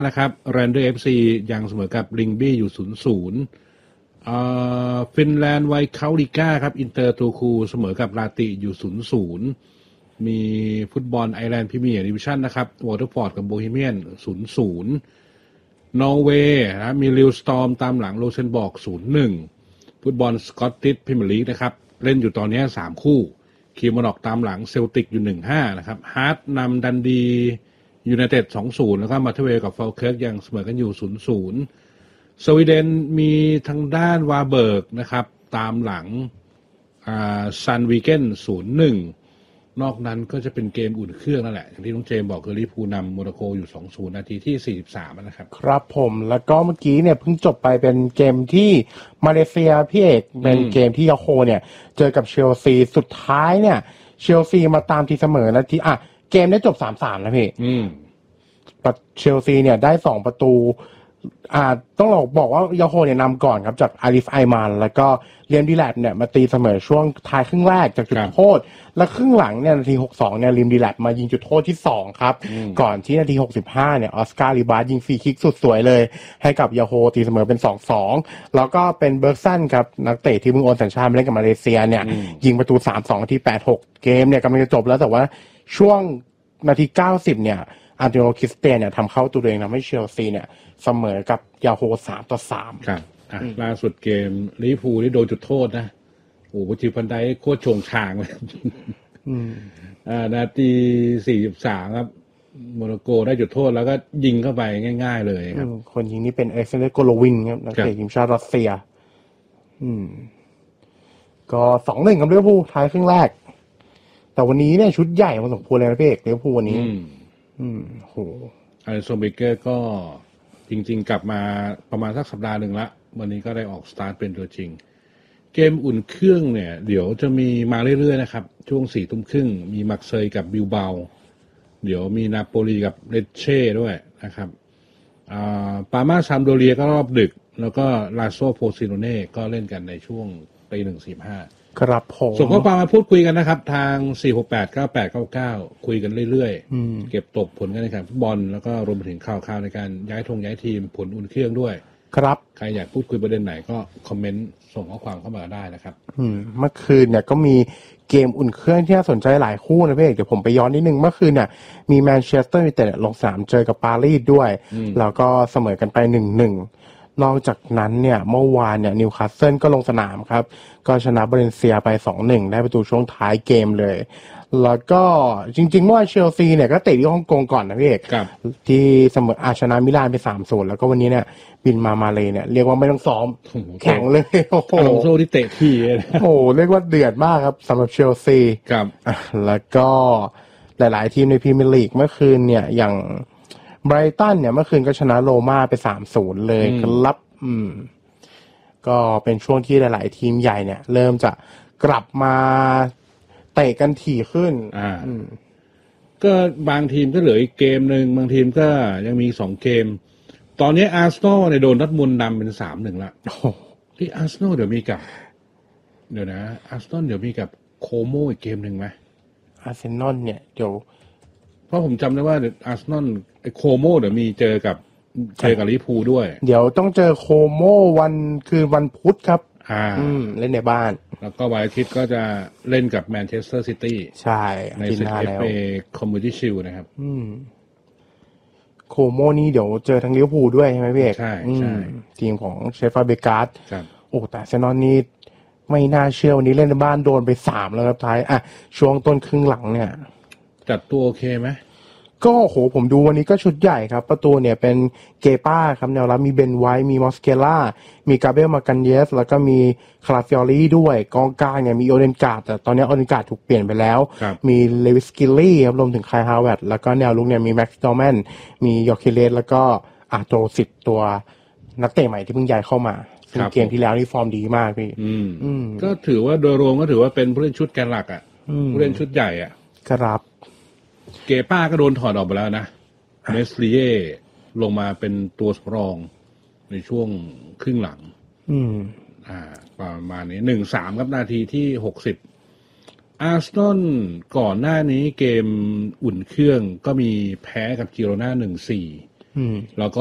นะครับแรนเดอร์ FC ยังเสมอกับลิงบี้อยู่ 0-0ฟินแลนด์ไวท์เคาลิก้าครับอินเตอร์ตูคูเสมอกับลาติอยู่ 0-0 มีฟุตบอลไอร์แลนด์พรีเมียร์ดิวิชั่นนะครับวอเตอร์ฟอร์ดกับโบฮีเมียน 0-0 นอร์เวย์นะมีลิวสตอร์มตามหลังโรเซนบอร์ก 0-1 ฟุตบอลสกอตติชพรีเมียร์ลีกนะครับเล่นอยู่ตอนนี้3คู่คีมอนอกตามหลังเซลติกอยู่ 1-5 นะครับฮาร์ตนำดันดียูไนเต็ด 2-0 แล้วก็มาเทเวกับฟอลเคิร์กยังเสมอกันอยู่ 0-0 สวีเดนมีทางด้านวาเบิร์กนะครับตามหลังซันวีเกน 0-1 นอกนั้นก็จะเป็นเกมอุ่นเครื่องนั่นแหละอย่างที่น้องเจมบอกคือลิเวอร์พูลนำโมนาโกอยู่ 2-0 นาทีที่ 43 นะครับครับผมแล้วก็เมื่อกี้เนี่ยเพิ่งจบไปเป็นเกมที่มาเลเซียพี่เอกเป็นเกมที่ยาโฮเนี่ยเจอกับเชลซีสุดท้ายเนี่ยเชลซีมาตามทีเสมอนาทีเกมนี้จบ 3-3 นะพี่เชลซีเนี่ยได้2ประตูต้องบอกว่ายาโฮเนี่ยนำก่อนครับจากอาริฟไอมานแล้วก็เลียมดิแลตเนี่ยมาตีเสมอช่วงท้ายครึ่งแรกจากจุดโทษและครึ่งหลังเนี่ยนาที62เนี่ยลิมดิแลตมายิงจุดโทษที่2ครับก่อนที่นาที65เนี่ยออสการ์ริบาร์ยิงฟรีคิกสุดสวยเลยให้กับยาโฮตีเสมอเป็น 2-2 แล้วก็เป็นเบิร์กซันครับนักเตะที่เพิ่งโอนสัญชาติมาเล่นกับมาเลเซียเนี่ยยิงประตู 3-2 นาที86เกมเนี่ยกำลังจะจบแล้วแต่ว่าช่วงนาที90เนี่ยอันโตนิโอคริสเตียนเนี่ยทำเข้าตัวเองทำให้เชลซีเนี่ยเสมอกับยาโฮ 3-3 ครับล่าสุดเกมลิเวอร์พูลที่โดนจุดโทษนะโอ้โหจิพันไดโคตรโฉงฉางเลยนาที43ครับโมนาโกได้จุดโทษแล้วก็ยิงเข้าไปง่ายๆเลยครับคนยิงนี่เป็นเอเซนเดอร์โกโลวินครับนักเตะทีมชาติรัสเซียก็ 2-1 กับลิเวอร์พูลท้ายครึ่งแรกแต่วันนี้เนี่ยชุดใหญ่พอสมควรเลยนะพี่เอกลิเวอร์พูลวันนี้โหอาริโซเบเกอร์ก็จริงๆกลับมาประมาณสักสัปดาห์หนึ่งละวันนี้ก็ได้ออกสตาร์ทเป็นตัวจริงเกมอุ่นเครื่องเนี่ยเดี๋ยวจะมีมาเรื่อยๆนะครับช่วง 4 ทุ่มครึ่งมีมักเซยกับบิลเบาเดี๋ยวมีนาโปลีกับเลเช่ด้วยนะครับปามาซามโดเรียก็รอบดึกแล้วก็ลาโซโพซิโนเน่ก็เล่นกันในช่วงตี 1:45 ครับผมส่งข้อความมาพูดคุยกันนะครับทาง 4689899 คุยกันเรื่อยๆเก็บตกผลการแข่งขันฟุตบอลแล้วก็รวมไปถึงข่าวในการย้ายทีมผลอุ่นเครื่องด้วยครับใครอยากพูดคุยประเด็นไหนก็คอมเมนต์ส่งข้อความเข้ามาได้นะครับเมื่อคืนเนี่ยก็มีเกมอุ่นเครื่องที่น่าสนใจหลายคู่นะพี่เอกเดี๋ยวผมไปย้อนนิดนึงเมื่อคืนเนี่ยมีแมนเชสเตอร์ยูไนเต็ดลงสนามเจอกับปารีสด้วยแล้วก็เสมอกันไป 1-1 นอกจากนั้นเนี่ยเมื่อวานเนี่ยนิวคาสเซิลก็ลงสนามครับก็ชนะบาเลนเซียไป 2-1 ได้ประตูช่วงท้ายเกมเลยแล้วก็จริงๆเมื่อวานเชลซีเนี่ยก็เตะที่ฮ่องกงก่อนนะพี่เอกที่เสมอชนะมิลานไป 3-0 แล้วก็วันนี้เนี่ยบินมาเลเนี่ยเรียกว่าไม่ต้องซ้อมแข่งเลยโอ้โหอลองโซที่เตะที่โอ้โหเรียกว่าเดือดมากครับสำหรับเชลซีครับแล้วก็หลายๆทีมในพรีเมียร์ลีกเมื่อคืนเนี่ยอย่างไบรตันเนี่ยเมื่อคืนก็ชนะโรม่าไป 3-0 เลยครับก็เป็นช่วงที่หลายๆทีมใหญ่เนี่ยเริ่มจะกลับมาเตะกันถี่ขึ้นก็บางทีมก็เหลืออีกเกมหนึ่งบางทีมก็ยังมี2 เกมตอนนี้อาร์เซนอลเนี่ยโดนดอร์ทมุนด์นำเป็น 3-1 ละที่อาร์เซนอลเดี๋ยวมีกับอาร์เซนอลเดี๋ยวมีกับโคโมอีกเกมหนึ่งไหมอาร์เซนอลเนี่ยเดี๋ยวเพราะผมจำได้ว่าอาร์เซนอลโคโมเดี๋ยวมีเจอกับลิเวอร์พูลด้วยเดี๋ยวต้องเจอโคโมวันพุธครับเล่นในบ้านแล้วก็วันอาทิตย์ก็จะเล่นกับแมนเชสเตอร์ซิตี้ใช่ในศึก FA Community Shield นะครับโคโมนี่เดี๋ยวเจอทั้งลิเวอร์พูลด้วยใช่ไหมพี่เอกใช่ทีมของเชฟฟาเบการ์ดโอ้แต่อาร์เซนอลนี่ไม่น่าเชื่อวันนี้เล่นในบ้านโดนไป3แล้วครับท้ายช่วงต้นครึ่งหลังเนี่ยจัดตัวโอเคไหมก็โหผมดูวันนี้ก็ชุดใหญ่ครับประตูเนี่ยเป็นเกป้าครับแนวรับมีเบนไวท์มีมอสเคล่ามีกาเบรียลมากันเยสแล้วก็มีคาราฟิออรี่ด้วยกองกลางเนี่ยมีโอเดนการ์ดแต่ตอนนี้โอเดนการ์ดถูกเปลี่ยนไปแล้วมีเลวิสกิลลี่ครับรวมถึงไคลฮาวเวิร์ดแล้วก็แนวลุกเนี่ยมีแม็กซ์ดอร์แมนมียอร์คิเลสแล้วก็โตสิตตัวนักเตะใหม่ที่เพิ่งย้ายเข้ามาซึ่งเกมที่แล้วนี่ฟอร์มดีมากพี่ก็ถือว่าโดยรวมก็ถือว่าเป็นผู้เล่นชุดแกนหลักผู้เล่นชุดใหญ่ครับเกป้าก็โดนถอดออกไปแล้วนะเมสลีเย่ลงมาเป็นตัวสำรองในช่วงครึ่งหลังประมาณนี้ 1-3 ครับนาทีที่60อาร์เซนอลก่อนหน้านี้เกมอุ่นเครื่องก็มีแพ้กับจิโรน่า 1-4 อืมแล้วก็